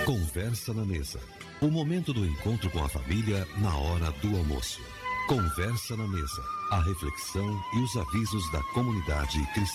Conversa na Mesa. O momento do encontro com a família na hora do almoço. Conversa na Mesa. A reflexão e os avisos da comunidade cristã.